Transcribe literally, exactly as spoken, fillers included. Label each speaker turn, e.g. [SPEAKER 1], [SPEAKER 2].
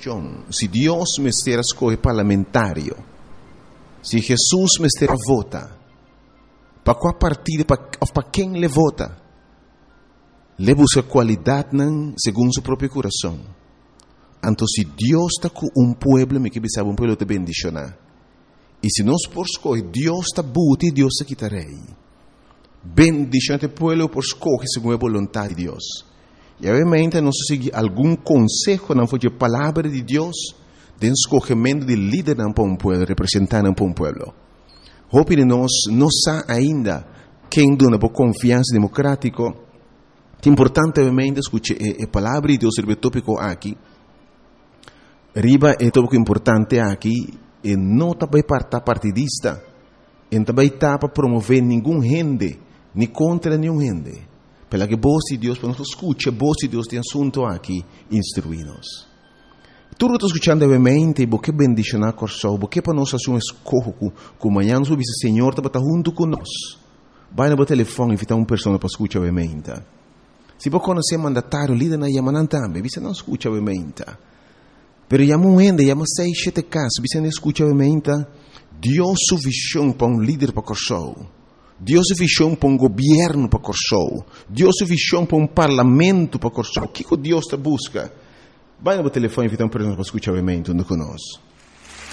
[SPEAKER 1] posição. Se Deus me estiver escolhe parlamentário, se Jesus me estiver vota, para qual partido, para quem ele vota, ele busca qualidade segundo seu próprio coração. Então, se Deus está com um povo, me que sabe um povo te bendicionar. E se nós por escolher, Deus está buti, Deus está quitarei. Bendicionar o povo por escolher segundo a vontade de Deus. E obviamente, nós seguimos algum conselho, não foi a palavra de Deus, de escolhimento de líder para um povo, representante para um povo. Hope de nós não sabe ainda quem dona por confiança democrática. É importante, obviamente, escutar a palavra de Deus, o tópico aqui. Riba é tópico importante aqui, e não está para partidista, e não está para promover nenhum rende, nem contra nenhum rende. Pela que voz de Deus, para nós escutar a voz de Deus de assunto aqui, instruí-nos. Tudo que estou escutando, obviamente, porque bendicionar a corção, porque para nós fazer um escorro, que amanhã nós ouvimos o Senhor está junto conosco. Vai no telefone e invitar uma pessoa para escutar, obviamente. Se você conhecer mandatário, líder na Yamanan também, você não escuta, obviamente. Pero chama um rende, chama seis, sete casos, você não escuta, obviamente. Deus sua visão para um líder para a corção. Deus sua visão para um governo para a corção. Deus sua visão para um parlamento para a corção. O que Deus te busca? Vai no telefone e invitar uma pessoa para escutar, obviamente, junto conosco.